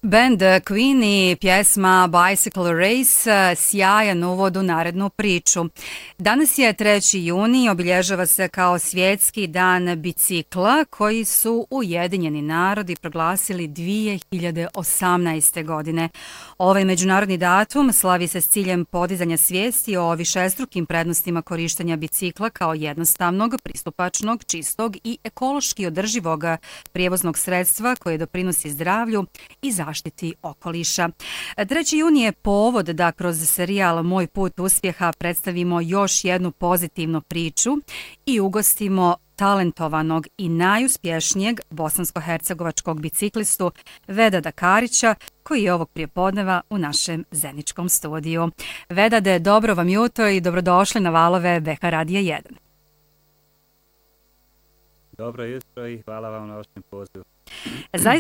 Band Queen i pjesma Bicycle Race sjajan uvod u narednu priču. Danas je 3. juni, obilježava se kao svjetski dan bicikla koji su Ujedinjeni narodi proglasili 2018. godine. Ovaj međunarodni datum slavi se s ciljem podizanja svijesti o višestrukim prednostima korištenja bicikla kao jednostavnog, pristupačnog, čistog i ekološki održivog prijevoznog sredstva koje doprinosi zdravlju i zaštiti okoliša. 3. juni je povod da kroz serijal Moj put uspjeha predstavimo još jednu pozitivnu priču i ugostimo talentovanog i najuspješnijeg bosansko-hercegovačkog biciklistu Vedada Karića, koji je ovog prijepodneva u našem Zeničkom studiju. Vedade, dobro vam jutro i dobrodošli na valove BH Radija 1. Dobro jutro i hvala vam na vašem pozivu.